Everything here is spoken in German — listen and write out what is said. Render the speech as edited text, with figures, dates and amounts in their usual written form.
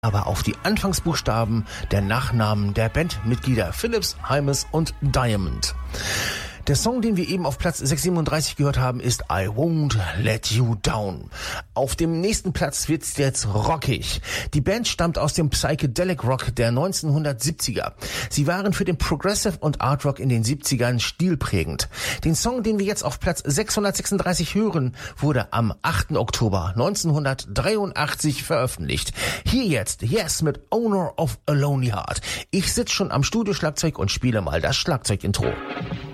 aber auf die Anfangsbuchstaben der Nachnamen der Bandmitglieder Phillips, Hymas und Diamond. Der Song, den wir eben auf Platz 637 gehört haben, ist I Won't Let You Down. Auf dem nächsten Platz wird's jetzt rockig. Die Band stammt aus dem Psychedelic Rock der 1970er. Sie waren für den Progressive und Art Rock in den 70ern stilprägend. Den Song, den wir jetzt auf Platz 636 hören, wurde am 8. Oktober 1983 veröffentlicht. Hier jetzt Yes mit Owner of a Lonely Heart. Ich sitze schon am Studioschlagzeug und spiele mal das Schlagzeugintro.